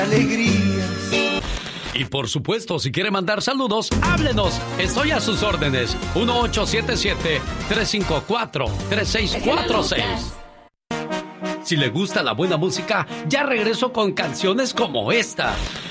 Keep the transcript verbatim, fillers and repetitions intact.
Alegrías. Y por supuesto, si quiere mandar saludos, háblenos. Estoy a sus órdenes. uno ocho siete siete, tres cinco cuatro, tres seis cuatro seis. Si le gusta la buena música, ya regreso con canciones como esta.